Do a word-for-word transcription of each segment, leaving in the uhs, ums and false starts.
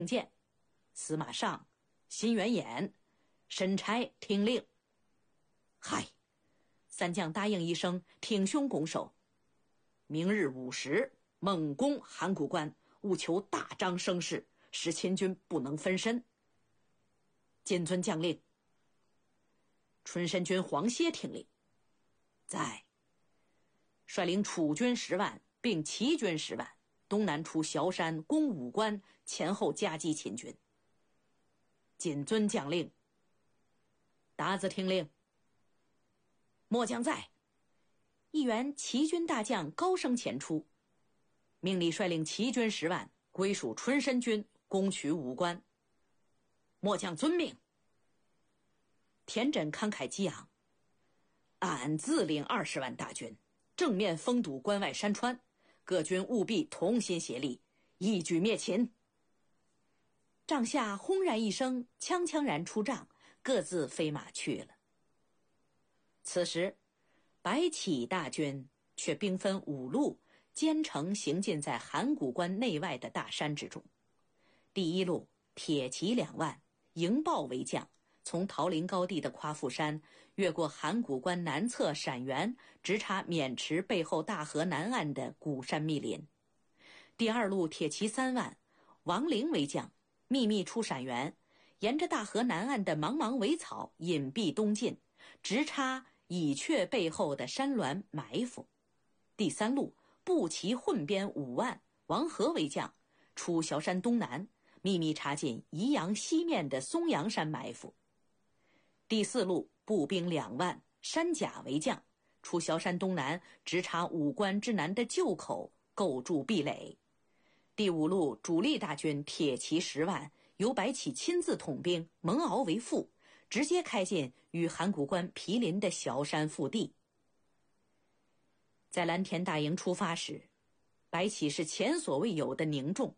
见，司马尚、辛元衍、申差听令。嗨，三将答应一声，挺胸拱手。明日午时，猛攻函谷关，务求大张声势，使秦军不能分身。谨遵将令。春申君黄歇听令，在率领楚军十万，并齐军十万，东南出崤山，攻武关，前后夹击秦军。谨遵将令。达子听令。末将在。一员齐军大将高声前出，命你率领齐军十万，归属春申军，攻取武关。末将遵命。田轸慷慨激昂，俺自领二十万大军，正面封堵关外山川，各军务必同心协力，一举灭秦。帐下轰然一声，锵锵然出帐，各自飞马去了。此时白起大军却兵分五路，兼程行进在函谷关内外的大山之中。第一路，铁骑两万，迎豹为将，从桃林高地的夸父山越过函谷关南侧陕原，直插渑池背后大河南岸的古山密林。第二路，铁骑三万，王陵为将，秘密出陕原，沿着大河南岸的茫茫苇草隐蔽东进，直插蚁雀背后的山峦埋伏。第三路，步骑混编五万，王和为将，出崤山东南，秘密插进宜阳西面的松阳山埋伏。第四路，步兵两万，山甲为将，出崤山东南，直插武关之南的旧口，构筑壁垒。第五路，主力大军铁骑十万，由白起亲自统兵，蒙敖为副，直接开进与函谷关毗邻的崤山腹地。在蓝田大营出发时，白起是前所未有的凝重。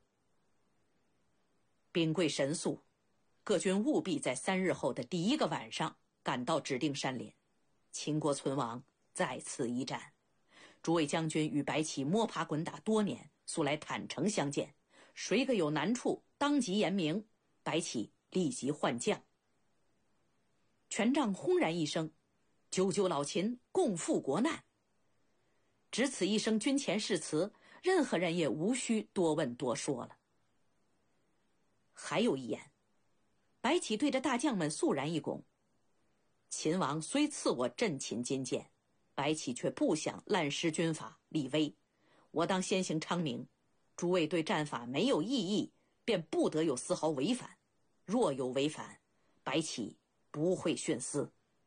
兵贵神速，各军务必在三日后的第一个晚上赶到指定山林。秦国存亡，在此一战。诸位将军与白起摸爬滚打多年，素来坦诚相见，谁个有难处，当即言明，白起立即换将。全帐轰然一声，九九老秦，共赴国难。只此一声军前誓词，任何人也无需多问多说了。还有一言，白起对着大将们肃然一拱，秦王虽赐我镇秦金剑，白起却不想滥施军法立威，我当先行昌明，诸位对战法没有异议，便不得有丝毫违反，若有违反，白起不会徇私。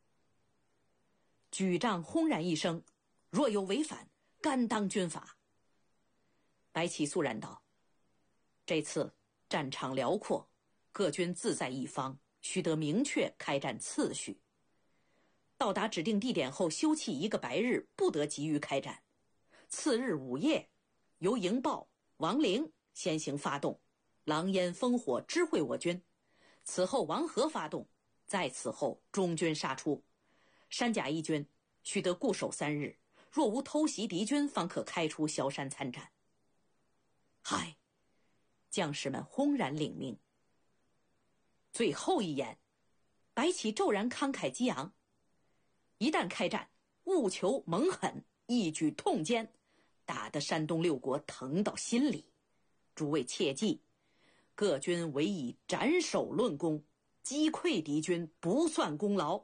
举帐轰然一声，若有违反，甘当军法。白起肃然道，这次战场辽阔，各军自在一方，须得明确开战次序。到达指定地点后休憩一个白日，不得急于开战。次日午夜，由营豹、王陵先行发动，狼烟烽火知会我军，此后王和发动，在此后中军杀出。山甲一军须得固守三日，若无偷袭敌军，方可开出崤山参战。嗨，将士们轰然领命。最后一言，白起骤然慷慨激昂，一旦开战，务求猛狠，一举痛歼，打得山东六国疼到心里。诸位切记，各军唯以斩首论功，击溃敌军不算功劳。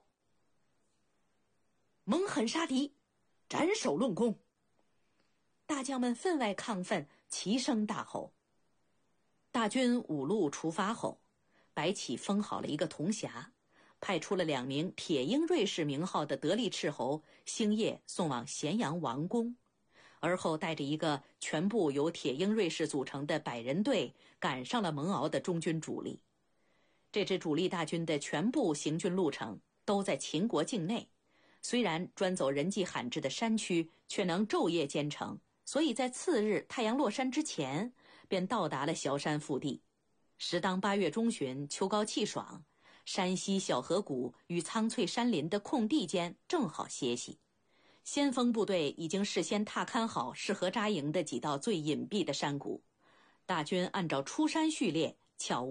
猛狠杀敌，斩首论功。大将们分外亢奋，齐声大吼。大军五路出发后，白起封好了一个铜匣，派出了两名铁鹰瑞士名号的得力斥候星夜送往咸阳王宫，而后带着一个全部由铁鹰瑞士组成的百人队赶上了蒙敖的中军主力。这支主力大军的全部行军路程都在秦国境内，虽然专走人迹罕至的山区，却能昼夜兼程，所以在次日太阳落山之前便到达了崤山腹地。时当八月中旬，秋高气爽，山西小河谷与苍翠山林的空地间正好歇息。先锋部队已经事先踏勘好适合扎营的几道最隐蔽的山谷，大军按照出山序列悄无